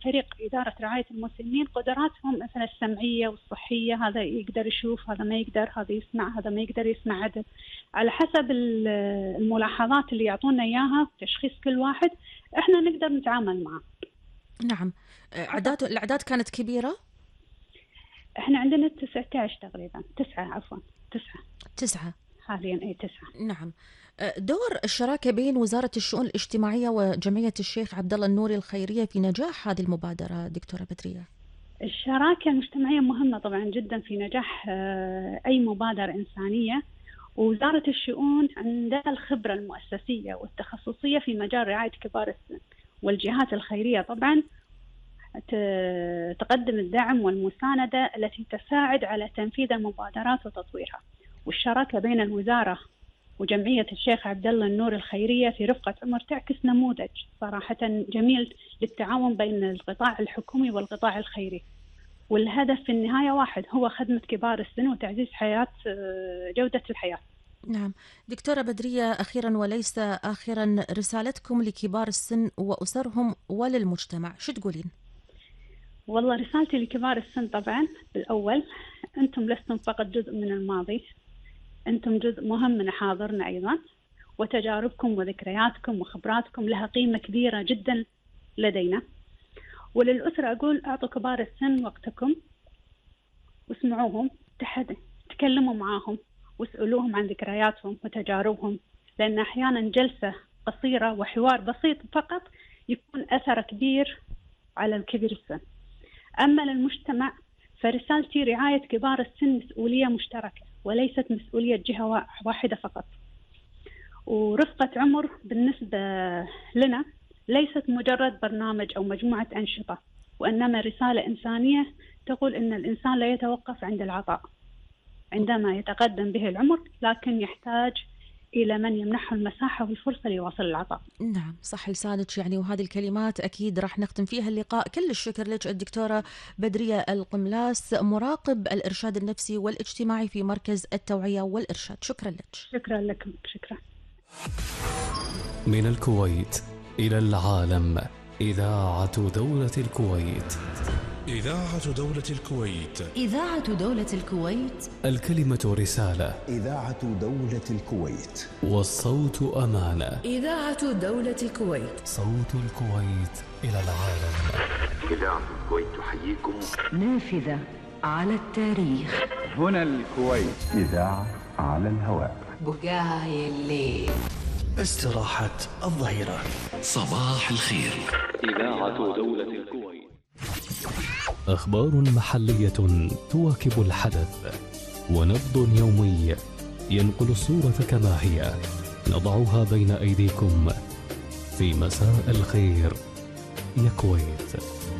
فريق إدارة رعاية المسنين قدراتهم مثلا السمعية والصحية، هذا يقدر يشوف، هذا ما يقدر، هذا يسمع، هذا ما يقدر يسمع عدل، على حسب الملاحظات اللي يعطونا إياها تشخيص كل واحد إحنا نقدر نتعامل معه. نعم. الأعداد كانت كبيرة؟ إحنا عندنا 19 تقريبا، 9 حاليا، 9. نعم. دور الشراكة بين وزارة الشؤون الاجتماعية وجمعية الشيخ عبد الله النوري الخيرية في نجاح هذه المبادرة دكتورة بدرية. الشراكة المجتمعية مهمة طبعا جدا في نجاح أي مبادرة إنسانية، ووزارة الشؤون عندها الخبرة المؤسسية والتخصصية في مجال رعاية كبار السن، والجهات الخيرية طبعا تقدم الدعم والمساندة التي تساعد على تنفيذ المبادرات وتطويرها. والشراكة بين الوزارة وجمعية الشيخ عبد الله النوري الخيرية في رفقة عمر تعكس نموذج صراحة جميل للتعاون بين القطاع الحكومي والقطاع الخيري، والهدف في النهاية واحد، هو خدمة كبار السن وتعزيز جودة الحياة. نعم. دكتورة بدرية، أخيرا وليس آخرا، رسالتكم لكبار السن وأسرهم وللمجتمع شو تقولين؟ والله رسالتي لكبار السن طبعا بالأول، أنتم لستم فقط جزء من الماضي، أنتم جزء مهم من حاضرنا أيضا، وتجاربكم وذكرياتكم وخبراتكم لها قيمة كبيرة جدا لدينا. وللأسرة أقول أعطوا كبار السن وقتكم واسمعوهم، تكلموا معاهم واسألوهم عن ذكرياتهم وتجاربهم، لأن أحيانا جلسة قصيرة وحوار بسيط فقط يكون أثر كبير على الكبير السن. أما للمجتمع فرسالتي رعاية كبار السن مسؤولية مشتركة وليست مسؤولية جهة واحدة فقط. ورفقة عمر بالنسبة لنا ليست مجرد برنامج أو مجموعة أنشطة، وإنما رسالة إنسانية تقول إن الإنسان لا يتوقف عند العطاء عندما يتقدم به العمر، لكن يحتاج إلى من يمنحه المساحة والفرصة ليواصل العطاء. نعم، صح لسانك يعني، وهذه الكلمات أكيد راح نختم فيها اللقاء. كل الشكر لك الدكتورة بدرية القملاس، مراقب الإرشاد النفسي والاجتماعي في مركز التوعية والإرشاد. شكرا لك. شكرا لكم. شكرا. من الكويت إلى العالم، إذاعة دولة الكويت. إذاعة دولة الكويت. إذاعة دولة الكويت. الكلمة رسالة. إذاعة دولة الكويت. والصوت أمانة. إذاعة دولة الكويت. صوت الكويت إلى العالم. إذاعة الكويت تحييكم. نافذة على التاريخ. هنا الكويت. إذاعة على الهواء. بقاي الليل. استراحة الظهيرة. صباح الخير. إذاعة دولة الكويت. أخبار محلية تواكب الحدث، ونبض يومي ينقل الصورة كما هي، نضعها بين أيديكم في مساء الخير يا كويت.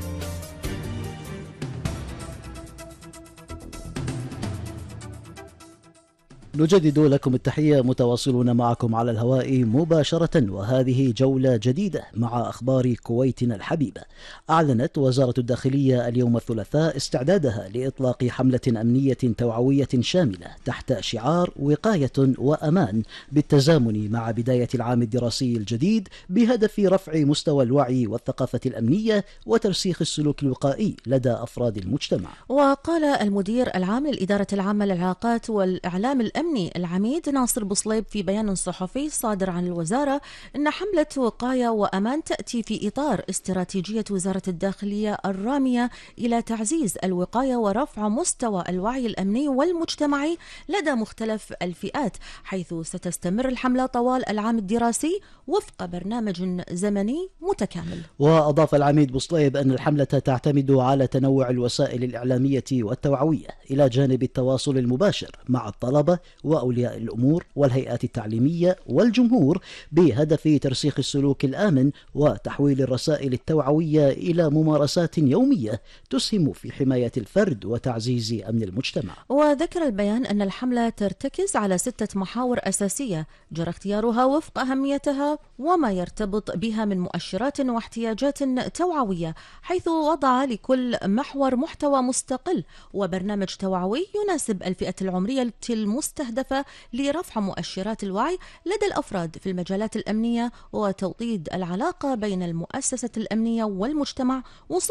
نجدد لكم التحية، متواصلون معكم على الهواء مباشرة، وهذه جولة جديدة مع أخبار كويتنا الحبيبة. أعلنت وزارة الداخلية اليوم الثلاثاء استعدادها لإطلاق حملة أمنية توعوية شاملة تحت شعار وقاية وأمان بالتزامن مع بداية العام الدراسي الجديد، بهدف رفع مستوى الوعي والثقافة الأمنية وترسيخ السلوك الوقائي لدى أفراد المجتمع. وقال المدير العام للإدارة العامة للعلاقات والإعلام الأمني العميد ناصر بوصليب في بيان صحفي صادر عن الوزارة إن حملة وقاية وأمان تأتي في إطار استراتيجية وزارة الداخلية الرامية إلى تعزيز الوقاية ورفع مستوى الوعي الأمني والمجتمعي لدى مختلف الفئات، حيث ستستمر الحملة طوال العام الدراسي وفق برنامج زمني متكامل. وأضاف العميد بوصليب أن الحملة تعتمد على تنوع الوسائل الإعلامية والتوعوية إلى جانب التواصل المباشر مع الطلبة وأولياء الأمور والهيئات التعليمية والجمهور، بهدف ترسيخ السلوك الآمن وتحويل الرسائل التوعوية إلى ممارسات يومية تسهم في حماية الفرد وتعزيز أمن المجتمع. وذكر البيان أن الحملة ترتكز على 6 محاور أساسية جرى اختيارها وفق أهميتها وما يرتبط بها من مؤشرات واحتياجات توعوية، حيث وضع لكل محور محتوى مستقل وبرنامج توعوي يناسب الفئة العمرية المستهدفة لرفع مؤشرات الوعي لدى الأفراد في المجالات الأمنية وتوطيد العلاقة بين المؤسسة الأمنية والمجتمع،